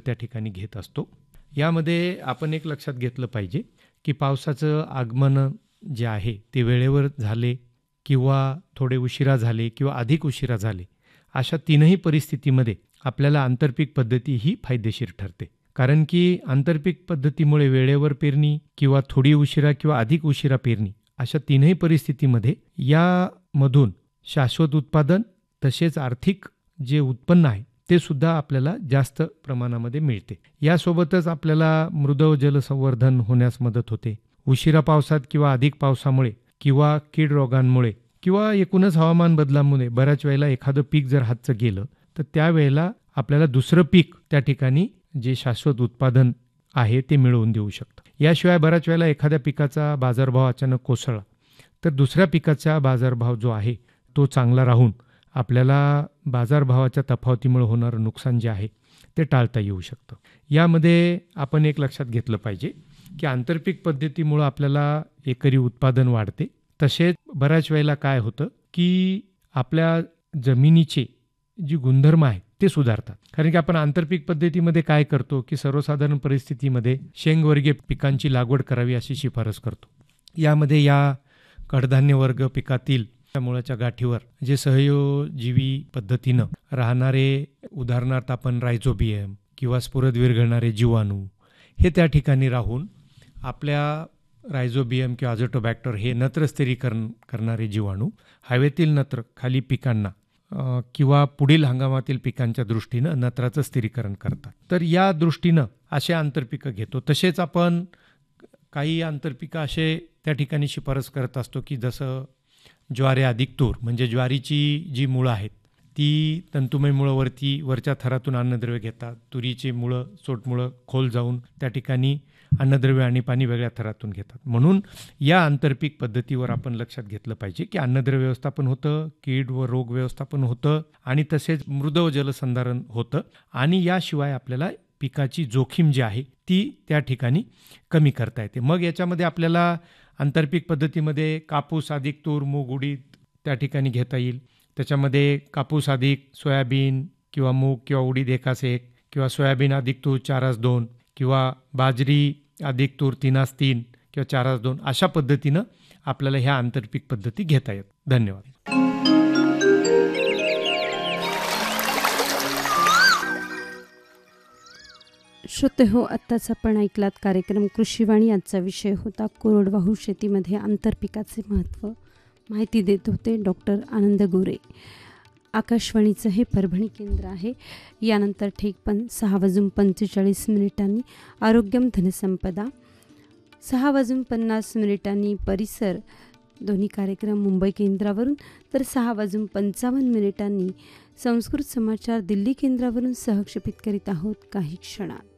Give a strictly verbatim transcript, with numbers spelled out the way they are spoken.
त्या ठिकाणी घेत असतो. यामध्ये आपण एक लक्षात घेतलं पाहिजे की पावसाचं आगमन जे आहे ते वेळेवर झाले किंवा थोडे उशिरा झाले किंवा अधिक उशिरा झाले, अशा तीनही परिस्थितीमध्ये आपल्याला आंतरपीक पद्धती ही फायदेशीर ठरते. कारण की आंतरपीक पद्धतीमुळे वेळेवर पेरणी किंवा थोडी उशिरा किंवा अधिक उशिरा पेरणी अशा तीनही परिस्थितीमध्ये यामधून शाश्वत उत्पादन तसेच आर्थिक जे उत्पन्न आहे ते सुद्धा आपल्याला जास्त प्रमाणामध्ये मिळते. यासोबतच आपल्याला मृद व जलसंवर्धन होण्यास मदत होते. उशिरा पावसात किंवा अधिक पावसामुळे किंवा कीड रोगांमुळे किंवा एकूणच हवामान बदलामुळे बऱ्याच वेळेला एखादं पीक जर हातचं गेलं तर त्यावेळेला आपल्याला दुसरं पीक त्या ठिकाणी जे शाश्वत उत्पादन आहे ते मिळवून देऊ शकतं. याशिवाय बऱ्याच वेळेला एखाद्या पिकाचा बाजारभाव अचानक कोसळला तर दुसऱ्या पिकाचा बाजारभाव जो आहे तो चांगला राहून आपल्याला बाजारभावाच्या तफावतीमुळे होणारं नुकसान जे आहे ते टाळता येऊ शकतं. यामध्ये आपण एक लक्षात घेतलं पाहिजे की आंतरपीक पद्धतीमुळं आपल्याला एकरी उत्पादन वाढते. तसेच बऱ्याच वेळेला काय होतं की आपल्या जमिनीचे जी गुणधर्म आहे ते सुधारतात. कारण की आपण आंतरपीक पद्धतीमध्ये काय करतो की सर्वसाधारण परिस्थितीमध्ये शेंगवर्गीय पिकांची लागवड करावी अशी शिफारस करतो. यामध्ये या कडधान्य वर्ग पिकातील मुळाच्या गाठीवर जे सहयोजीवी पद्धतीनं राहणारे, उदाहरणार्थ आपण रायझोबियम किंवा स्फुरद विरघळणारे जीवाणू हे त्या ठिकाणी राहून आपल्या रायझोबियम किंवा अझोटोबॅक्टर हे नत्र स्थिरीकरण करणारे जीवाणू हवेतील नत्र खाली पिकांना किंवा पुढील हंगामातील पिकांच्या दृष्टीनं नत्राचं स्थिरीकरण करतात. तर या दृष्टीनं असे आंतरपिकं घेतो. तसेच आपण काही आंतरपिकं असे त्या ठिकाणी शिफारस करत असतो की जसं ज्वारी अधिक तूर, म्हणजे ज्वारीची जी मुळं आहेत ती तंतुमय मुळं वरती वरच्या थरातून अन्नद्रव्य घेतात. तुरीची मुळं सोटमुळं खोल जाऊन त्या ठिकाणी अन्नद्रव्य आणि पाणी वेगळ्या थरातून घेतात. म्हणून या आंतरपीक पद्धतीवर आपण लक्षात घेतलं पाहिजे की अन्नद्रव्य व्यवस्थापन होतं, कीड व रोग व्यवस्थापन होतं आणि तसेच मृद व जलसंधारण होतं आणि याशिवाय आपल्याला पिकाची जोखीम जी आहे ती त्या ठिकाणी कमी करता येते. मग याच्यामध्ये आपल्याला आंतरपीक पद्धतीमध्ये कापूस अधिक तूर, मूग, उडीद त्या ठिकाणी घेता येईल. त्याच्यामध्ये कापूस अधिक सोयाबीन किंवा मूग किंवा उडीद एकास एक किंवा सोयाबीन अधिक तूर चारास दोन किंवा बाजरी अधिक तूर तीनास तीन किंवा चारास दोन अशा पद्धतीनं आपल्याला ह्या आंतरपीक पद्धती घेता येतात. धन्यवाद. श्रोते हो, आत्ताच आपण ऐकलात कार्यक्रम कृषीवाणी. आजचा विषय होता कोरडवाहू शेतीमध्ये आंतरपिकाचे महत्त्व. माहिती देत होते डॉक्टर आनंद गोरे. आकाशवाणीचं हे परभणी केंद्र आहे. यानंतर ठीक पण सहा वाजून पंचेचाळीस मिनिटांनी आरोग्यम धनसंपदा, सहा वाजून पन्नास मिनिटांनी परिसर दोन्ही कार्यक्रम मुंबई केंद्रावरून, तर सहा वाजून पंचावन्न मिनिटांनी संस्कृत समाचार दिल्ली केंद्रावरून सहक्षेपित करीत आहोत काही क्षणात.